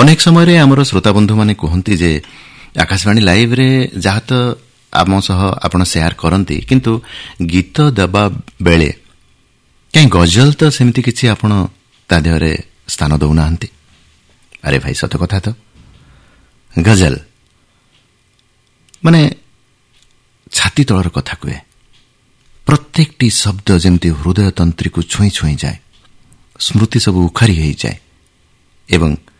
ଅନେକ ସମୟରେ ଆମର ଶ୍ରୋତାବନ୍ଧୁମାନେ କୁହନ୍ତି ଯେ ଆକାଶବାଣୀ ଲାଇଭ୍ରେ ଯାହା ତ ଆମ ସହ ଆପଣ ସେୟାର କରନ୍ତି, କିନ୍ତୁ ଗୀତ ଦେବା ବେଳେ କାହିଁ ଗଜଲ ତ ସେମିତି କିଛି ଆପଣ ତା ଦେହରେ ସ୍ଥାନ ଦେଉନାହାନ୍ତି। ଆରେ ଭାଇ, ସତ କଥା ତ। ଗଜଲ ମାନେ ଛାତି ତଳର କଥା କୁହେ। ପ୍ରତ୍ୟେକଟି ଶବ୍ଦ ଯେମିତି ହୃଦୟ ତନ୍ତ୍ରୀକୁ ଛୁଇଁ ଛୁଇଁ ଯାଏ, ସ୍ମୃତି ସବୁ ଉଖାରି ହୋଇଯାଏ ଏବଂ